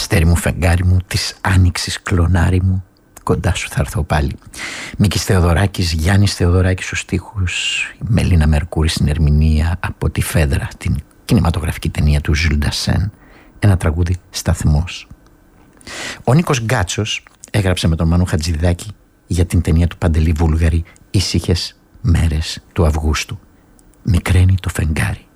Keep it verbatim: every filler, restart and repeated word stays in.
Αστέρι μου, φεγγάρι μου, της άνοιξης κλονάρι μου, κοντά σου θα έρθω πάλι. Μίκης Θεοδωράκης, Γιάννης Θεοδωράκης στους στίχους, η Μελίνα Μερκούρη στην ερμηνεία από τη Φέδρα, την κινηματογραφική ταινία του Ζουλ Ντασέν, ένα τραγούδι «Σταθμός». Ο Νίκος Γκάτσος έγραψε με τον Μάνο Χατζηδάκη για την ταινία του Παντελή Βούλγαρη «Ήσυχες μέρες του Αυγούστου». Μικραίνει το φεγγάρι.